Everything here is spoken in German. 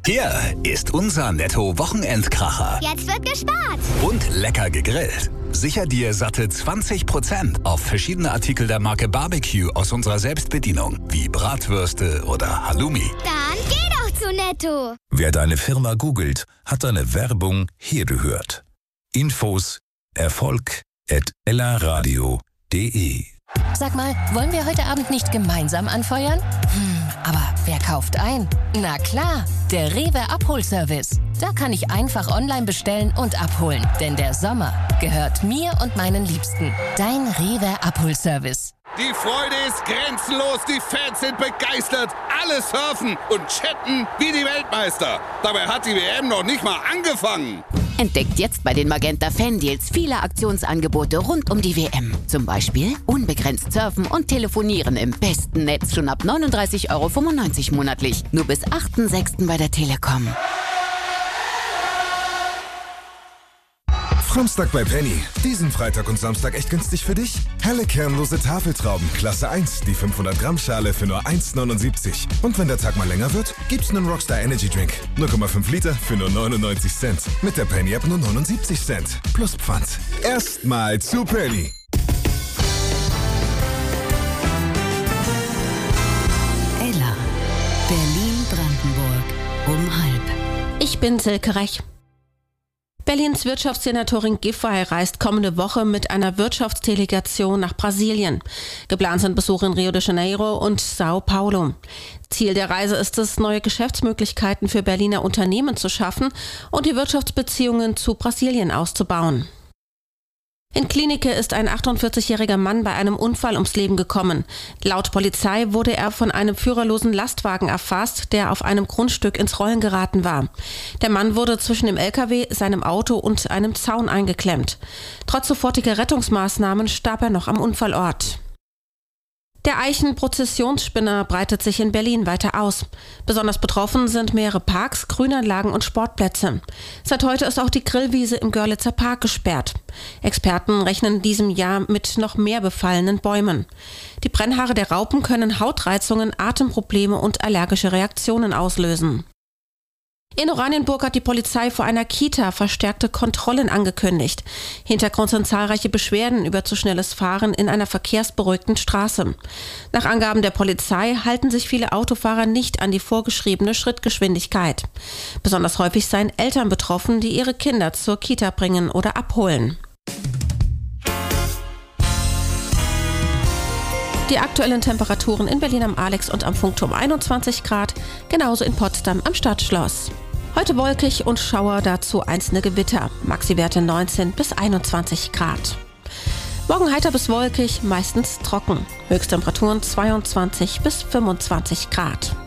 Hier ist unser Netto-Wochenendkracher. Jetzt wird gespart. Und lecker gegrillt. Sicher dir satte 20% auf verschiedene Artikel der Marke Barbecue aus unserer Selbstbedienung, wie Bratwürste oder Halloumi. Dann geh doch zu Netto. Wer deine Firma googelt, hat deine Werbung hier gehört. Infos erfolg@ellaradio.de. Sag mal, wollen wir heute Abend nicht gemeinsam anfeuern? Aber wer kauft ein? Na klar, der Rewe Abholservice. Da kann ich einfach online bestellen und abholen. Denn der Sommer gehört mir und meinen Liebsten. Dein Rewe Abholservice. Die Freude ist grenzenlos, die Fans sind begeistert. Alle surfen und chatten wie die Weltmeister. Dabei hat die WM noch nicht mal angefangen. Entdeckt jetzt bei den Magenta Fan-Deals viele Aktionsangebote rund um die WM. Zum Beispiel unbegrenzt surfen und telefonieren im besten Netz schon ab 39,95 € monatlich. Nur bis 8.6. bei der Telekom. Samstag bei Penny. Diesen Freitag und Samstag echt günstig für dich? Helle kernlose Tafeltrauben, Klasse 1, die 500 Gramm Schale für nur 1,79. Und wenn der Tag mal länger wird, gibt's einen Rockstar Energy Drink. 0,5 Liter für nur 99 Cent. Mit der Penny App nur 79 Cent. Plus Pfand. Erstmal zu Penny. Ella. Berlin-Brandenburg. Um 12:30. Ich bin Silke Rech. Berlins Wirtschaftssenatorin Giffey reist kommende Woche mit einer Wirtschaftsdelegation nach Brasilien. Geplant sind Besuche in Rio de Janeiro und Sao Paulo. Ziel der Reise ist es, neue Geschäftsmöglichkeiten für Berliner Unternehmen zu schaffen und die Wirtschaftsbeziehungen zu Brasilien auszubauen. In Klinike ist ein 48-jähriger Mann bei einem Unfall ums Leben gekommen. Laut Polizei wurde er von einem führerlosen Lastwagen erfasst, der auf einem Grundstück ins Rollen geraten war. Der Mann wurde zwischen dem LKW, seinem Auto und einem Zaun eingeklemmt. Trotz sofortiger Rettungsmaßnahmen starb er noch am Unfallort. Der Eichenprozessionsspinner breitet sich in Berlin weiter aus. Besonders betroffen sind mehrere Parks, Grünanlagen und Sportplätze. Seit heute ist auch die Grillwiese im Görlitzer Park gesperrt. Experten rechnen in diesem Jahr mit noch mehr befallenen Bäumen. Die Brennhaare der Raupen können Hautreizungen, Atemprobleme und allergische Reaktionen auslösen. In Oranienburg hat die Polizei vor einer Kita verstärkte Kontrollen angekündigt. Hintergrund sind zahlreiche Beschwerden über zu schnelles Fahren in einer verkehrsberuhigten Straße. Nach Angaben der Polizei halten sich viele Autofahrer nicht an die vorgeschriebene Schrittgeschwindigkeit. Besonders häufig seien Eltern betroffen, die ihre Kinder zur Kita bringen oder abholen. Die aktuellen Temperaturen in Berlin am Alex und am Funkturm 21 Grad, genauso in Potsdam am Stadtschloss. Heute wolkig und Schauer, dazu einzelne Gewitter, Maxi-Werte 19 bis 21 Grad. Morgen heiter bis wolkig, meistens trocken, Höchsttemperaturen 22 bis 25 Grad.